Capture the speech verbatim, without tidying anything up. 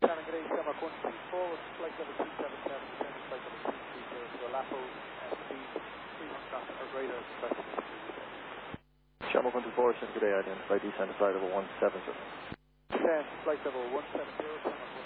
Shannon, good day, Shamrock one two four, flight level two seven seven, descending flight level two three zero to Alapo, uh, speed three hundred knots or greater, requesting S P U K. Shamrock one two four, Shannon, good day, identify descend flight level one seven seven. Descend flight level one seven zero, Shamrock